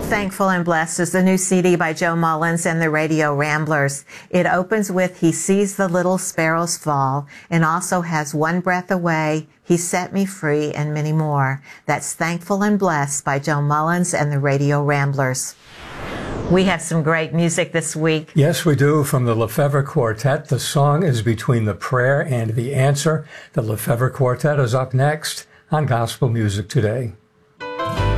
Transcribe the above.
Thankful and Blessed is the new CD by Joe Mullins and the Radio Ramblers. It opens with He Sees the Little Sparrows Fall and also has One Breath Away, He Set Me Free, and many more. That's Thankful and Blessed by Joe Mullins and the Radio Ramblers. We have some great music this week. Yes, we do, from the Lefevre Quartet. The song is Between the Prayer and the Answer. The Lefevre Quartet is up next on Gospel Music Today.